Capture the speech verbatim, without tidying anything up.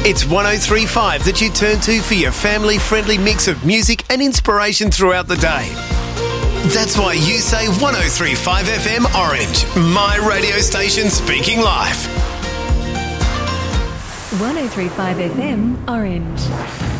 It's one oh three point five that you turn to for your family-friendly mix of music and inspiration throughout the day. That's why you say one oh three point five F M Orange, my radio station speaking life. one oh three point five F M Orange.